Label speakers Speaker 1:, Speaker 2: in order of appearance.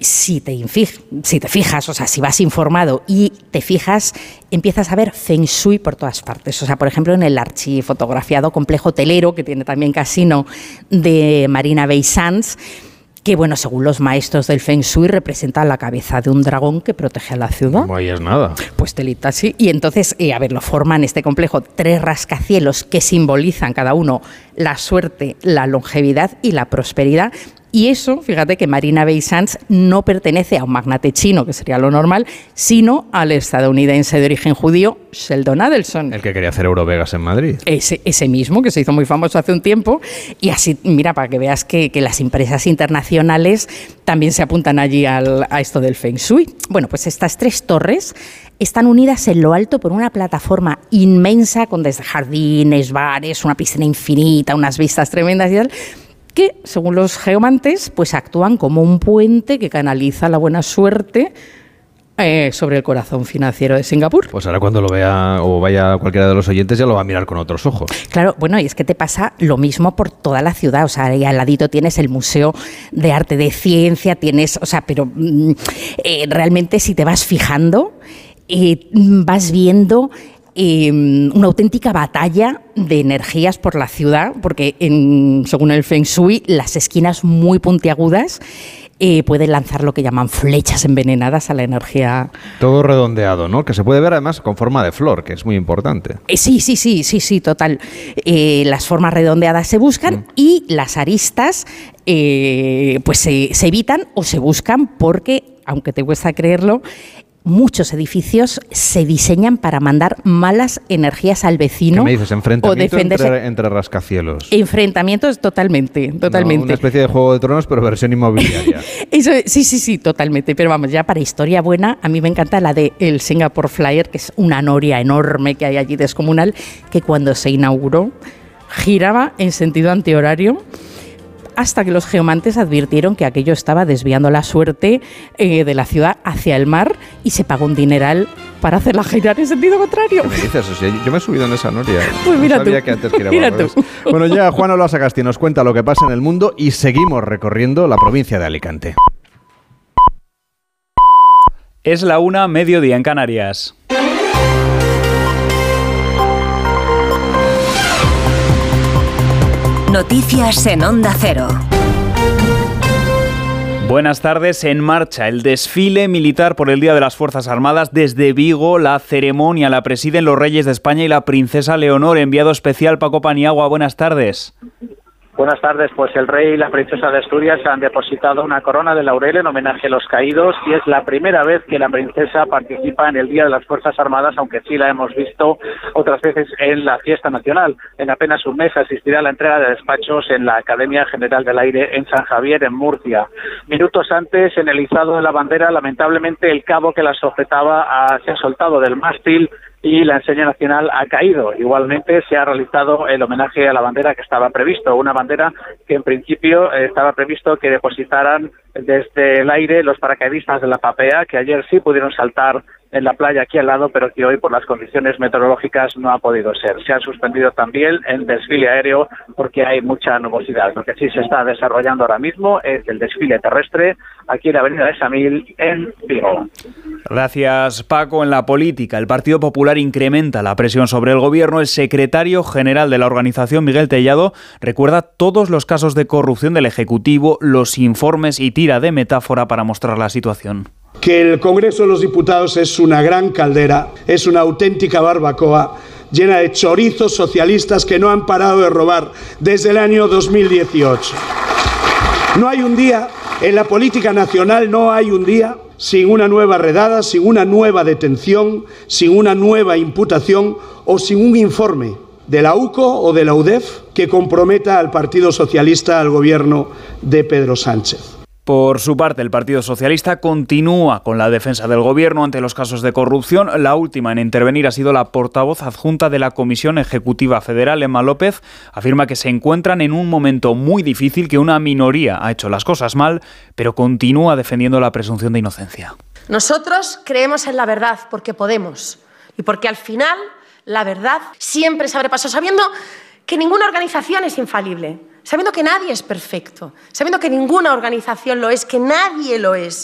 Speaker 1: si te fijas, o sea, si vas informado y te fijas, empiezas a ver feng shui por todas partes. O sea, por ejemplo, en el archifotografiado complejo hotelero, que tiene también casino, de Marina Bay Sands, que, bueno, según los maestros del Feng Shui, representa la cabeza de un dragón que protege a la ciudad.
Speaker 2: No hay es nada.
Speaker 1: Pues telita, sí. Y entonces, lo forman este complejo 3 rascacielos que simbolizan cada uno la suerte, la longevidad y la prosperidad. Y eso, fíjate que Marina Bay Sands no pertenece a un magnate chino, que sería lo normal, sino al estadounidense de origen judío, Sheldon Adelson.
Speaker 2: El que quería hacer Eurovegas en Madrid.
Speaker 1: Ese mismo, que se hizo muy famoso hace un tiempo. Y así, mira, para que veas que las empresas internacionales también se apuntan allí a esto del Feng Shui. Bueno, pues estas 3 torres están unidas en lo alto por una plataforma inmensa con desde jardines, bares, una piscina infinita, unas vistas tremendas y tal, que, según los geomantes, pues actúan como un puente que canaliza la buena suerte sobre el corazón financiero de Singapur.
Speaker 2: Pues ahora cuando lo vea o vaya cualquiera de los oyentes ya lo va a mirar con otros ojos.
Speaker 1: Claro, bueno, y es que te pasa lo mismo por toda la ciudad. O sea, ahí al ladito tienes el Museo de Arte de Ciencia, tienes, o sea, pero realmente si te vas fijando, vas viendo una auténtica batalla de energías por la ciudad, porque según el Feng Shui, las esquinas muy puntiagudas pueden lanzar lo que llaman flechas envenenadas a la energía.
Speaker 2: Todo redondeado, ¿no? Que se puede ver además con forma de flor, que es muy importante.
Speaker 1: Sí, total. Las formas redondeadas se buscan y las aristas pues se evitan o se buscan porque, aunque te cuesta creerlo, muchos edificios se diseñan para mandar malas energías al vecino.
Speaker 2: ¿Qué me dices? ¿Enfrentamiento
Speaker 1: defenderse
Speaker 2: entre rascacielos?
Speaker 1: Enfrentamientos totalmente.
Speaker 2: No, una especie de Juego de Tronos, pero versión inmobiliaria.
Speaker 1: Eso, sí, totalmente. Pero vamos, ya para historia buena, a mí me encanta la de el Singapore Flyer, que es una noria enorme que hay allí descomunal, que cuando se inauguró giraba en sentido antihorario, hasta que los geomantes advirtieron que aquello estaba desviando la suerte de la ciudad hacia el mar y se pagó un dineral para hacerla girar en sentido contrario.
Speaker 2: ¿Qué me dices? O sea, yo me he subido en esa noria.
Speaker 1: Pues mira,
Speaker 2: no sabía
Speaker 1: tú.
Speaker 2: Que antes que
Speaker 1: Mira tú.
Speaker 2: Bueno, ya Juan Olazacasti nos cuenta lo que pasa en el mundo y seguimos recorriendo la provincia de Alicante.
Speaker 3: Es la 1:00, mediodía en Canarias.
Speaker 4: Noticias en Onda Cero.
Speaker 3: Buenas tardes. En marcha el desfile militar por el Día de las Fuerzas Armadas desde Vigo. La ceremonia la presiden los reyes de España y la princesa Leonor. Enviado especial Paco Paniagua. Buenas tardes.
Speaker 5: Buenas tardes. Pues el rey y la princesa de Asturias han depositado una corona de laurel en homenaje a los caídos y es la primera vez que la princesa participa en el Día de las Fuerzas Armadas, aunque sí la hemos visto otras veces en la fiesta nacional. En apenas un mes asistirá a la entrega de despachos en la Academia General del Aire en San Javier, en Murcia. Minutos antes, en el izado de la bandera, lamentablemente el cabo que la sujetaba se ha soltado del mástil y la enseña nacional ha caído. Igualmente se ha realizado el homenaje a la bandera que estaba previsto, una bandera que en principio estaba previsto que depositaran desde el aire los paracaidistas de la PAPEA, que ayer sí pudieron saltar en la playa aquí al lado, pero que hoy por las condiciones meteorológicas no ha podido ser. Se ha suspendido también el desfile aéreo porque hay mucha nubosidad. Lo que sí se está desarrollando ahora mismo es el desfile terrestre aquí en la avenida de Samil, en Vigo.
Speaker 3: Gracias, Paco. En la política, el Partido Popular incrementa la presión sobre el gobierno. El secretario general de la organización, Miguel Tellado, recuerda todos los casos de corrupción del Ejecutivo, los informes y tira de metáfora para mostrar la situación.
Speaker 6: Que el Congreso de los Diputados es una gran caldera, es una auténtica barbacoa llena de chorizos socialistas que no han parado de robar desde el año 2018. No hay un día, en la política nacional no hay un día sin una nueva redada, sin una nueva detención, sin una nueva imputación o sin un informe de la UCO o de la UDEF que comprometa al Partido Socialista, al gobierno de Pedro Sánchez.
Speaker 3: Por su parte, el Partido Socialista continúa con la defensa del gobierno ante los casos de corrupción. La última en intervenir ha sido la portavoz adjunta de la Comisión Ejecutiva Federal, Emma López. Afirma que se encuentran en un momento muy difícil, que una minoría ha hecho las cosas mal, pero continúa defendiendo la presunción de inocencia.
Speaker 7: Nosotros creemos en la verdad porque podemos y porque al final la verdad siempre se abre paso, sabiendo que ninguna organización es infalible, sabiendo que nadie es perfecto, sabiendo que ninguna organización lo es, que nadie lo es.